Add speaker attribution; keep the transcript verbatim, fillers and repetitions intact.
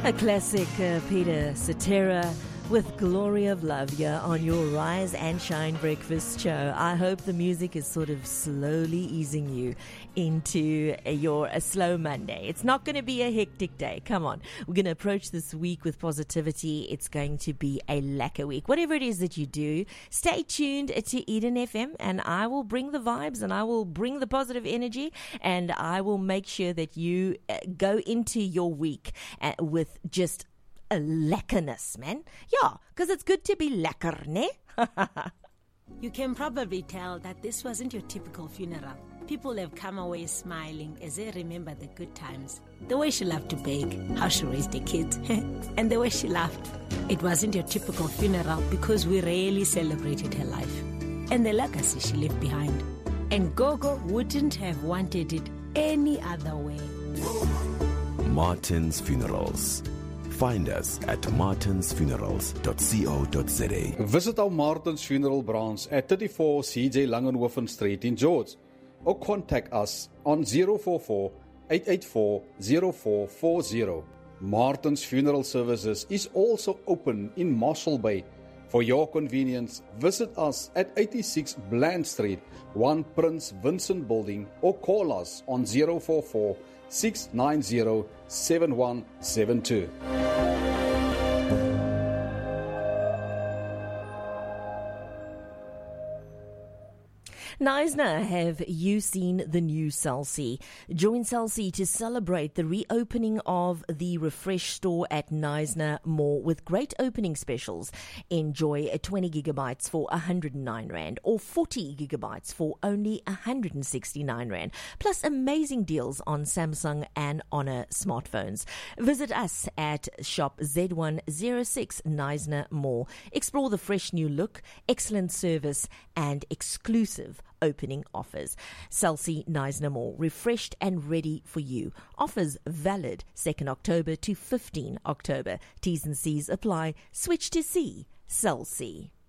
Speaker 1: A classic, uh, Peter Cetera with Glory of Love here on your Rise and Shine Breakfast show. I hope the music is sort of slowly easing you into your a slow Monday. It's not going to be a hectic day. Come on. We're going to approach this week with positivity. It's going to be a lekker week. Whatever it is that you do, stay tuned to Eden F M and I will bring the vibes and I will bring the positive energy and I will make sure that you go into your week with just a lekkerness, man. Yeah, because it's good to be lekker, ne?
Speaker 2: You can probably tell that this wasn't your typical funeral. People have come away smiling as they remember the good times. The way she loved to bake, how she raised the kids, and the way she laughed. It wasn't your typical funeral because we rarely celebrated her life and the legacy she left behind. And Gogo wouldn't have wanted it any other way.
Speaker 3: Martin's Funerals. Find us at martins funerals dot co dot za.
Speaker 4: Visit our Martin's Funeral branch at thirty-four C J Langenhoven Street in George. Or contact us on zero four four, eight eight four, zero four four zero. Martin's Funeral Services is also open in Marshall Bay. For your convenience, visit us at eighty-six Bland Street, one Prince Vincent Building, or call us on zero four four, six nine zero, seven one seven two.
Speaker 1: Knysna, have you seen the new Cell C? Join Cell C to celebrate the reopening of the Refresh store at Knysna Mall with great opening specials. Enjoy twenty gigabytes for one hundred nine rand or forty gigabytes for only one hundred sixty-nine rand. Plus amazing deals on Samsung and Honor smartphones. Visit us at shop Z one oh six Knysna Mall. Explore the fresh new look, excellent service and exclusive opening offers. Cell C Knysna Mall, refreshed and ready for you. Offers valid second October to fifteenth October. T's and C's apply. Switch to C. Cell C.